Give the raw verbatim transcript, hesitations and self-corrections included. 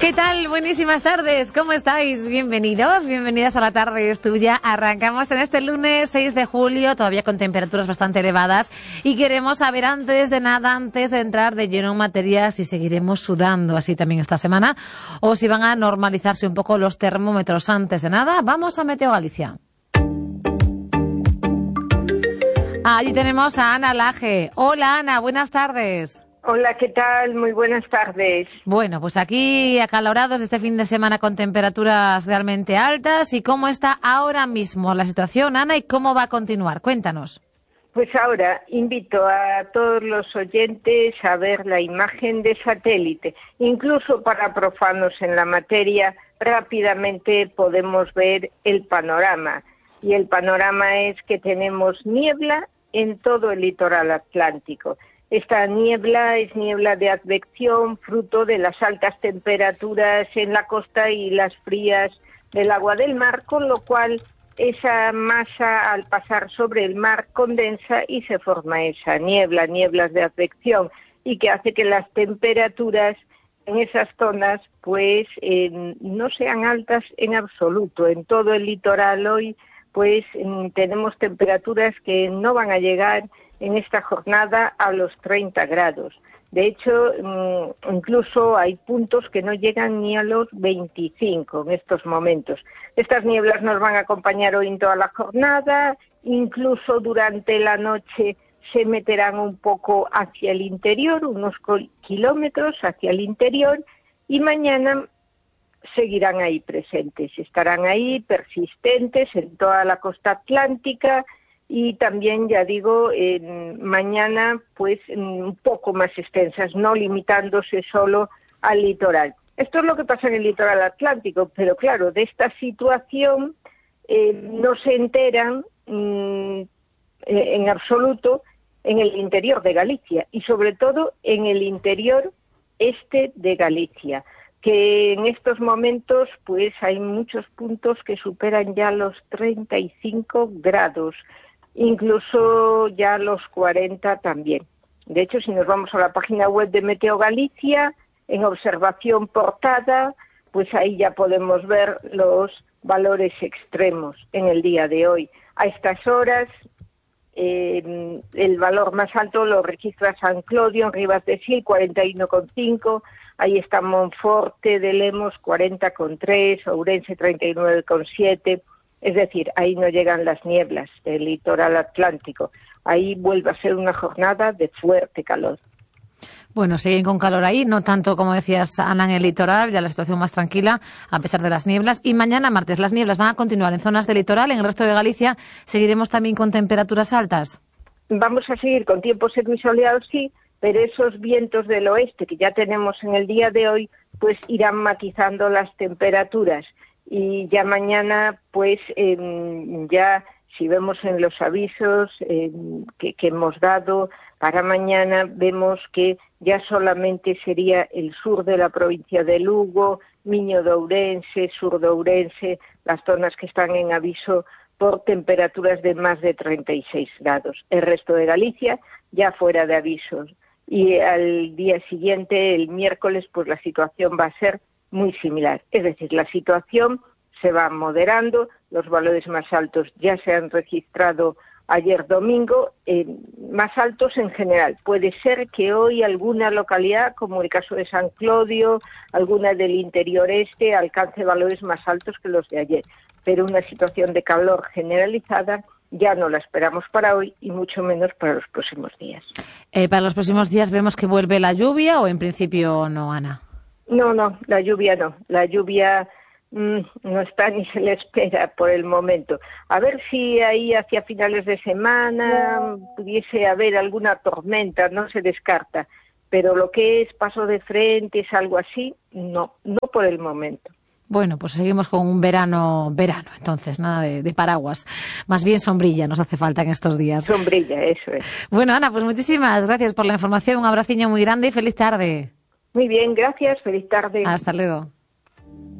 ¿Qué tal? Buenísimas tardes. ¿Cómo estáis? Bienvenidos, bienvenidas a La Tarde es Tuya. Arrancamos en este lunes seis de julio, todavía con temperaturas bastante elevadas. Y queremos saber antes de nada, antes de entrar de lleno en materia, si seguiremos sudando así también esta semana o si van a normalizarse un poco los termómetros. Antes de nada, vamos a Meteo Galicia. Allí tenemos a Ana Laje. Hola Ana, buenas tardes. Hola, ¿qué tal? Muy buenas tardes. Bueno, pues aquí acalorados este fin de semana con temperaturas realmente altas. ¿Y cómo está ahora mismo la situación, Ana, y cómo va a continuar? Cuéntanos. Pues ahora invito a todos los oyentes a ver la imagen de satélite. Incluso para profanos en la materia, rápidamente podemos ver el panorama. Y el panorama es que tenemos niebla en todo el litoral atlántico. Esta niebla es niebla de advección, fruto de las altas temperaturas en la costa y las frías del agua del mar, con lo cual esa masa al pasar sobre el mar condensa y se forma esa niebla, nieblas de advección, y que hace que las temperaturas en esas zonas pues eh, no sean altas en absoluto. En todo el litoral hoy pues tenemos temperaturas que no van a llegar en esta jornada a los treinta grados. De hecho, incluso hay puntos que no llegan ni a los veinticinco en estos momentos. Estas nieblas nos van a acompañar hoy en toda la jornada, incluso durante la noche se meterán un poco hacia el interior, unos kilómetros hacia el interior, y mañana seguirán ahí presentes, estarán ahí persistentes en toda la costa atlántica. Y también, ya digo, eh, mañana pues un poco más extensas, no limitándose solo al litoral. Esto es lo que pasa en el litoral atlántico, pero claro, de esta situación eh, no se enteran mm, en absoluto en el interior de Galicia y sobre todo en el interior este de Galicia, que en estos momentos pues hay muchos puntos que superan ya los treinta y cinco grados. Incluso ya los cuarenta también. De hecho, si nos vamos a la página web de Meteo Galicia, en observación portada, pues ahí ya podemos ver los valores extremos en el día de hoy. A estas horas, eh, el valor más alto lo registra San Clodio en Ribas de Sil, cuarenta y uno coma cinco, ahí está Monforte de Lemos, cuarenta coma tres, Ourense, treinta y nueve coma siete. Es decir, ahí no llegan las nieblas del litoral atlántico. Ahí vuelve a ser una jornada de fuerte calor. Bueno, siguen con calor ahí, no tanto como decías, Ana, en el litoral, ya la situación más tranquila, a pesar de las nieblas. Y mañana martes las nieblas van a continuar en zonas del litoral, en el resto de Galicia seguiremos también con temperaturas altas. Vamos a seguir con tiempos semisoleados, sí, pero esos vientos del oeste que ya tenemos en el día de hoy, pues irán matizando las temperaturas. Y ya mañana, pues, eh, ya si vemos en los avisos eh, que, que hemos dado para mañana, vemos que ya solamente sería el sur de la provincia de Lugo, Miño de Ourense, sur de Ourense, las zonas que están en aviso por temperaturas de más de treinta y seis grados. El resto de Galicia ya fuera de avisos. Y al día siguiente, el miércoles, pues la situación va a ser muy similar. Es decir, la situación se va moderando, los valores más altos ya se han registrado ayer domingo, eh, más altos en general. Puede ser que hoy alguna localidad, como el caso de San Clodio, alguna del interior este, alcance valores más altos que los de ayer. Pero una situación de calor generalizada ya no la esperamos para hoy y mucho menos para los próximos días. Eh, ¿Para los próximos días vemos que vuelve la lluvia o en principio no, Ana? No, no, la lluvia no. La lluvia mmm, no está ni se le espera por el momento. A ver si ahí hacia finales de semana pudiese haber alguna tormenta, no se descarta. Pero lo que es paso de frentes, algo así, no, no por el momento. Bueno, pues seguimos con un verano, verano, entonces, nada de, de paraguas. Más bien sombrilla nos hace falta en estos días. Sombrilla, eso es. Bueno, Ana, pues muchísimas gracias por la información. Un abraciño muy grande y feliz tarde. Muy bien, gracias. Feliz tarde. Hasta luego.